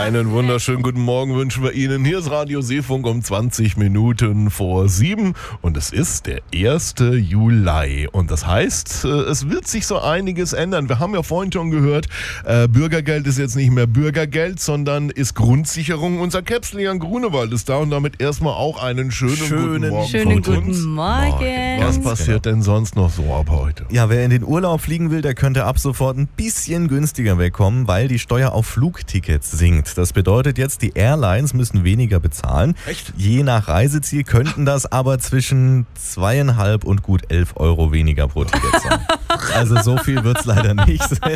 Einen wunderschönen guten Morgen wünschen wir Ihnen. Hier ist Radio Seefunk um 20 Minuten vor 7 und es ist der 1. Juli. Und das heißt, es wird sich so einiges ändern. Wir haben ja vorhin schon gehört, Bürgergeld ist jetzt nicht mehr Bürgergeld, sondern ist Grundsicherung. Unser Käpslian Grunewald ist da und damit erstmal auch einen schönen guten Morgen. Schönen guten Morgen. Was passiert denn sonst noch so ab heute? Ja, wer in den Urlaub fliegen will, der könnte ab sofort ein bisschen günstiger wegkommen, weil die Steuer auf Flugtickets sinkt. Das bedeutet jetzt, die Airlines müssen weniger bezahlen. Echt? Je nach Reiseziel könnten das aber zwischen 2,5 und gut 11 Euro weniger pro Ticket sein. Also so viel wird es leider nicht sein.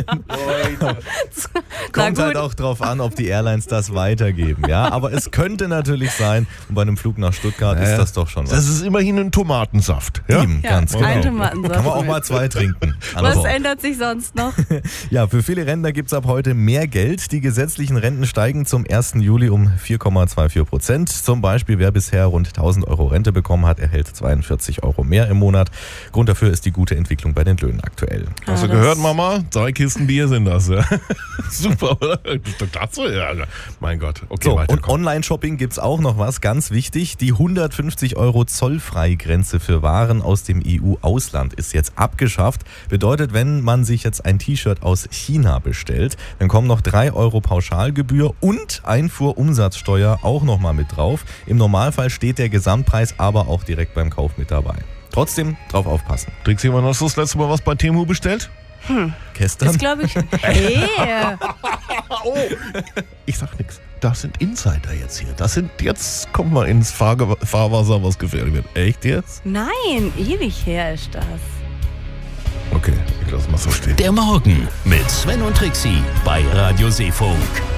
Kommt halt auch drauf an, ob die Airlines das weitergeben. Ja, aber es könnte natürlich sein, und bei einem Flug nach Stuttgart ist das doch schon was. Das ist immerhin ein Tomatensaft. Ja? Eben, ganz ein genau. Tomatensaft. Kann man auch mal 2 trinken. Was ändert sich sonst noch? Ja, für viele Rentner gibt es ab heute mehr Geld. Die gesetzlichen Renten steigen zum 1. Juli um 4,24%. Zum Beispiel, wer bisher rund 1.000 Euro Rente bekommen hat, erhält 42 Euro mehr im Monat. Grund dafür ist die gute Entwicklung bei den Löhnen aktuell. Hast du gehört, Mama? 2 Kisten Bier sind das. Ja. Super, oder? Das ist doch klasse. Ja. Mein Gott. Okay, So, weiter. und Online-Shopping gibt es auch noch was, ganz wichtig. Die 150 Euro Zollfreigrenze für Waren aus dem EU-Ausland ist jetzt abgeschafft. Bedeutet, wenn man sich jetzt ein T-Shirt aus China bestellt, dann kommen noch 3 Euro Pauschalgebühr und Einfuhrumsatzsteuer auch nochmal mit drauf. Im Normalfall steht der Gesamtpreis aber auch direkt beim Kauf mit dabei. Trotzdem drauf aufpassen. Trixie, wann hast du das letzte Mal was bei Temu bestellt? Gestern? Das glaube ich. Hey. Oh, ich sag nichts. Das sind Insider jetzt hier. Jetzt kommt mal ins Fahrwasser, was gefährlich wird. Echt jetzt? Nein, ewig her ist das. Okay, ich lasse mal so stehen. Der Morgen mit Sven und Trixie bei Radio Seefunk.